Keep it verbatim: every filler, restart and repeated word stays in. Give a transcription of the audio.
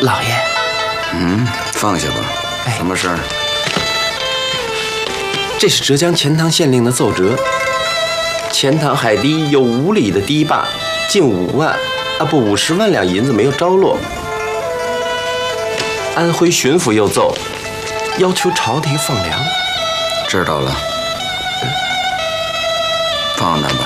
老爷， 嗯，放下吧。 哎， 什么事儿？ 这是浙江钱塘县令的奏折。钱塘海堤有五里的堤坝，近五万啊不五十万两银子没有着落。安徽巡抚又奏，要求朝廷放粮。 知道了，放那吧。